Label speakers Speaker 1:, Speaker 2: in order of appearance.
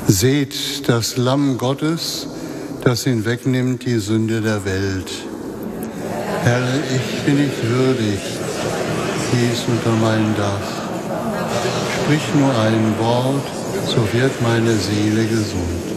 Speaker 1: Seht das Lamm Gottes, das hinwegnimmt die Sünde der Welt. Herr, ich bin nicht würdig, dies unter mein Dach. Sprich nur ein Wort, so wird meine Seele gesund.